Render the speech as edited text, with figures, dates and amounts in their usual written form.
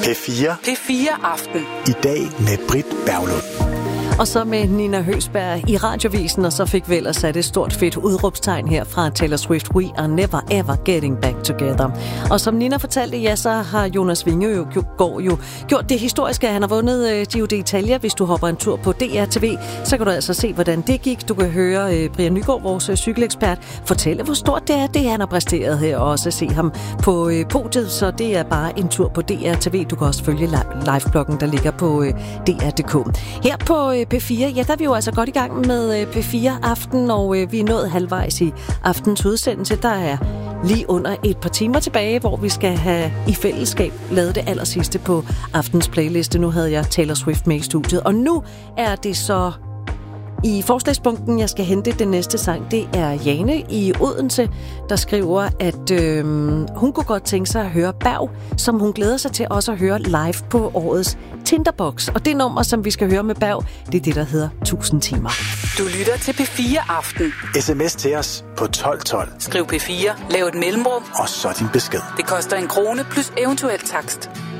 P4. P4 Aften. I dag med Britt Berglund. Og så med Nina Høgsberg i Radiovisen, og så fik vi ellers sat et stort fedt udråbstegn her fra Taylor Swift. We are never ever getting back together. Og som Nina fortalte, ja, så har Jonas Winge jo gjort det historiske, at han har vundet Giro d'Italia. Hvis du hopper en tur på DR-TV, så kan du altså se, hvordan det gik. Du kan høre Brian Nygaard, vores cykelekspert, fortælle, hvor stort det han har præsteret her, og også se ham på podiet. Så det er bare en tur på DR-TV. Du kan også følge live-bloggen, der ligger på DR.dk. Her på P4, ja, der er vi jo altså godt i gang med P4 Aften, og vi er nået halvvejs i aftens udsendelse. Der er lige under et par timer tilbage, hvor vi skal have i fællesskab lavet det allersidste på aftens playliste. Nu havde jeg Taylor Swift med i studiet, og nu er det så i forslagspunkten, jeg skal hente den næste sang. Det er Jane i Odense, der skriver, at hun kunne godt tænke sig at høre Berg, som hun glæder sig til også at høre live på årets Tinderbox. Og det nummer, som vi skal høre med Berg, det er det, der hedder 1000 timer. Du lytter til P4 Aften. SMS til os på 1212. Skriv P4, lav et mellemrum, og så din besked. Det koster 1 krone plus eventuel takst.